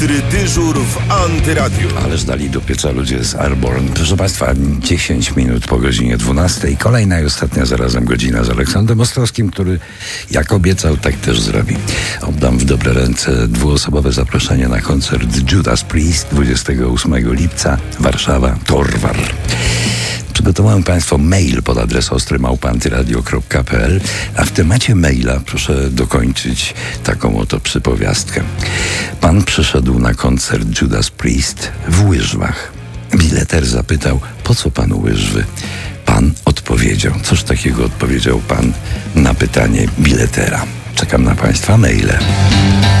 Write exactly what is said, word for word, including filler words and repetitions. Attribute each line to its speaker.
Speaker 1: Dyżur w Antyradiu.
Speaker 2: Ależ dali do pieca ludzie z Airborne. Proszę Państwa, dziesięć minut po godzinie dwunastej. Kolejna i ostatnia zarazem godzina z Aleksandrem Ostrowskim, który jak obiecał, tak też zrobi. Oddam w dobre ręce dwuosobowe zaproszenie na koncert Judas Priest dwudziestego ósmego lipca, Warszawa, Torwar. Przygotowałem Państwu mail pod adres ostry małpa antyradio kropka p l, a w temacie maila proszę dokończyć taką oto przypowiastkę. Pan przyszedł na koncert Judas Priest w łyżwach. Bileter zapytał, po co panu łyżwy? Pan odpowiedział. Cóż takiego odpowiedział pan na pytanie biletera? Czekam na Państwa maile.